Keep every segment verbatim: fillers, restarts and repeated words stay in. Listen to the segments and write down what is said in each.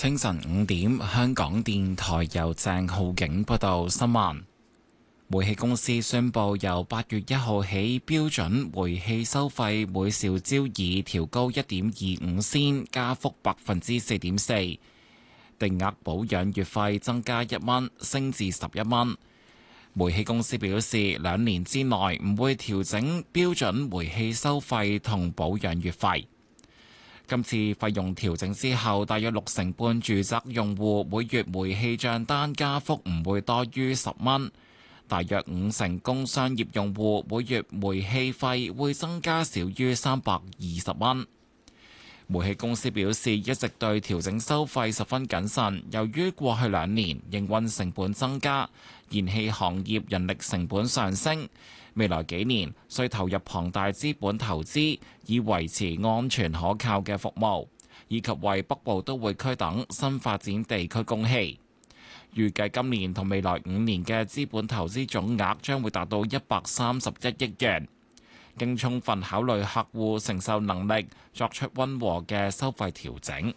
清晨五點，香港電台由鄭浩景報道新聞。煤氣公司宣布，由八月一號起，標準煤氣收費每兆焦耳調高一點二五仙，加幅百分之四點四。定額保養月費增加一蚊，升至十一蚊。煤氣公司表示，兩年之內唔會調整標準煤氣收費同保養月費。今次費用調整之後，大約六成半住宅用戶每月煤氣帳單加幅唔會多於十蚊，大約五成工商業用戶每月煤氣費會增加少於三百二十蚊。煤氣公司表示，一直對調整收費十分謹慎，由於過去兩年營運成本增加，燃氣行業人力成本上升。未來幾年需投入龐大資本投資，以維持安全可靠嘅服務，以及為北部都會區等新發展地區供氣。預計今年同未來五年嘅資本投資總額將會達到一百三十一億元。經充分考慮客戶承受能力，作出溫和嘅收費調整。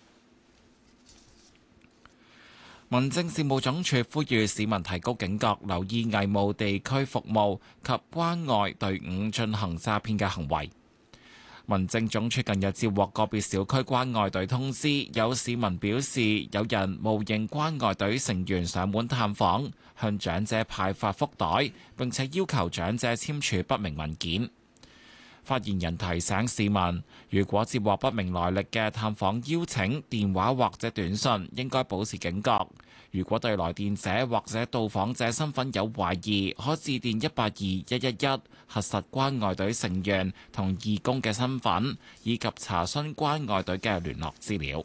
民政事務總署呼籲市民提高警覺，留意偽冒地區服務及關愛隊伍進行詐騙嘅行為。民政總署近日接獲個別小區關愛隊通知，有市民表示有人冒認關愛隊成員上門探訪，向長者派發福袋，並且要求長者簽署不明文件。發言人提醒市民，如果接獲不明來歷嘅探訪邀請、電話或者短信，應該保持警覺。如果對來電者或者到訪者身份有懷疑，可致電一八二一一一核實關愛隊成員同義工嘅身份，以及查詢關愛隊嘅聯絡資料。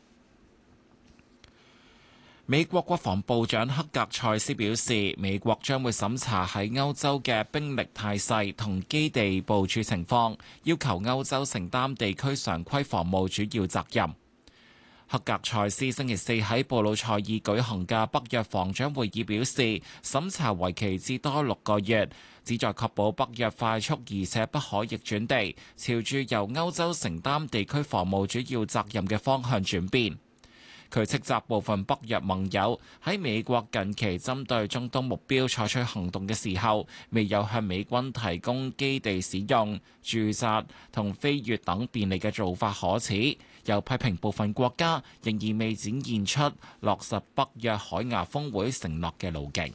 美國國防部長克格塞斯表示，美國將會審查喺歐洲嘅兵力態勢同基地部署情況，要求歐洲承擔地區常規防務主要責任。克格塞斯星期四喺布魯塞爾舉行嘅北約防長會議表示，審查為期至多六個月，旨在確保北約快速而且不可逆轉地朝住由歐洲承擔地區防務主要責任嘅方向轉變。佢斥責部分北約盟友喺美國近期針對中東目標採取行動嘅時候，未有向美軍提供基地使用、駐紮同飛越等便利嘅做法可恥，又批評部分國家仍然未展現出落實北約海牙峰會承諾嘅路徑。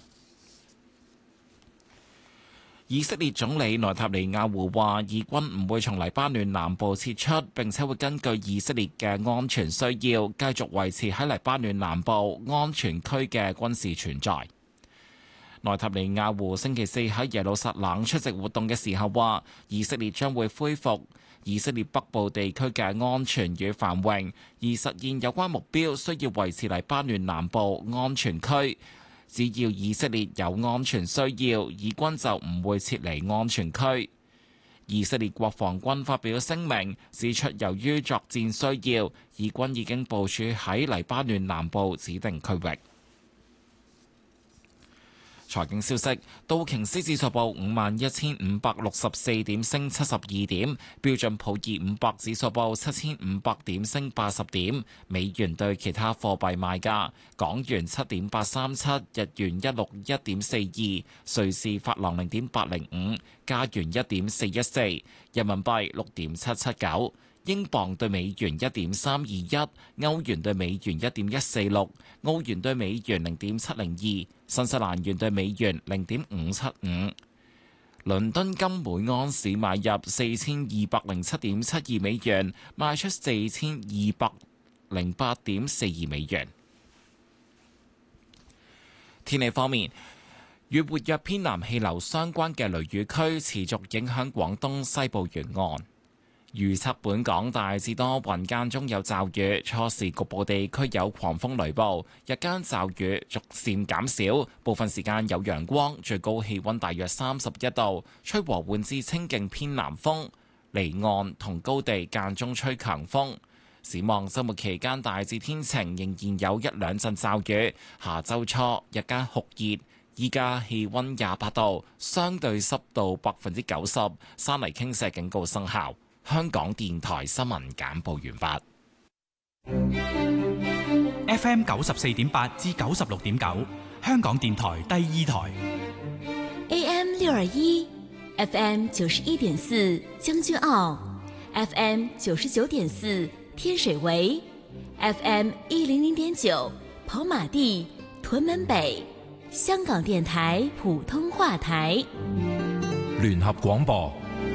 以色列總理內塔尼亞胡話，以軍唔會從黎巴嫩南部撤出，並且會根據以色列嘅安全需要，繼續維持喺黎巴嫩南部安全區嘅軍事存在。內塔尼亞胡星期四喺耶路撒冷出席活動嘅時候話，以色列將會恢復以色列北部地區嘅安全與繁榮，而實現有關目標需要維持黎巴嫩南部安全區。只要以色列有安全需要，以軍就唔會撤離安全區。以色列國防軍發表聲明，指出由於作戰需要，以軍已經部署喺黎巴嫩南部指定區域。財經消息：道瓊斯指數報五萬一千五百六十四點，升七十二點；標準普爾五百指數報七千五百點，升八十點。美元對其他貨幣賣價：港元七點八三七，日元一六一點四二，瑞士法郎零點八零五，加元一點四一四，人民幣六點七七九。英鎊對美元一點三二一，歐元對美元一點一四六，澳元對美元零點七零二，新西蘭元對美元零點五七五。倫敦金每安士買入四千二百零七點七二美元，賣出四千二百零八點四二美元。天氣方面，與活躍偏南氣流相關嘅雷雨區持續影響廣東西部沿岸。預測本港大致多雲，間中有驟雨，初時局部地區有狂風雷暴，日間驟雨逐漸減少，部分時間有陽光，最高氣溫大約三十一度，吹和緩至清勁偏南風，離岸同高地間中吹強風。展望週末期間大致天晴，仍然有一兩陣驟雨，下週初日間酷熱，依家氣溫廿八度，相對濕度百分之九十，山泥傾瀉警告生效。香港電台新聞簡報完畢。 F M 九十四點八至九十六點九，香港電台第二台。 A M 六二一，F M 九十一點四將軍澳，F M 九十九點四天水圍，F M 一零零點九跑馬地、屯門北，香港電台普通話台。 聯合廣播。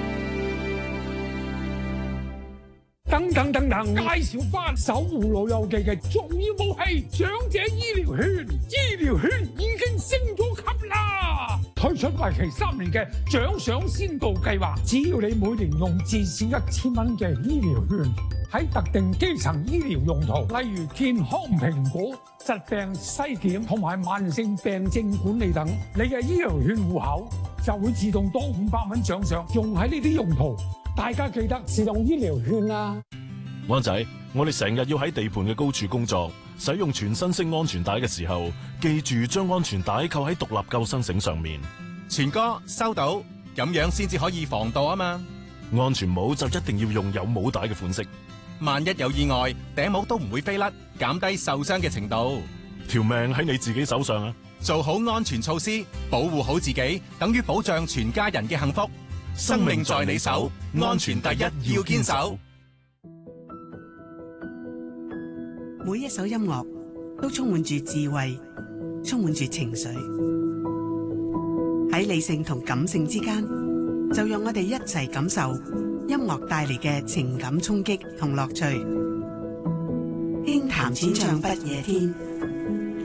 等等等等，介紹翻守護老友記嘅重要武器——長者醫療券。醫療券已經升咗級啦！推出為期三年嘅獎賞先導計劃，只要你每年用至少一千蚊嘅醫療券，喺特定基層醫療用途，例如健康評估、疾病篩檢同埋慢性病症管理等，你嘅醫療券戶口就會自動多五百蚊獎賞，用喺呢啲用途。大家記得自動醫療券啊！ 灣仔，我哋成日要喺地盤嘅高處工作，使用全身式安全帶嘅時候，記住將安全帶扣喺獨立救生繩上面。 全哥收到，咁樣先至可以防盜啊嘛！ 安全帽就一定要用有帽帶嘅款式， 萬一有意外，頂帽都唔會飛甩，減低受傷嘅程度。 條命喺你自己手上啊！ 做好安全措施，保護好自己，等於保障全家人嘅幸福。生命在你手，安全第一，要堅守。 每一首音樂都充滿住智慧，充滿住情緒。喺理性同感性之間，就讓我哋一齊感受音樂帶嚟嘅情感衝擊同樂趣。輕談淺唱不夜天。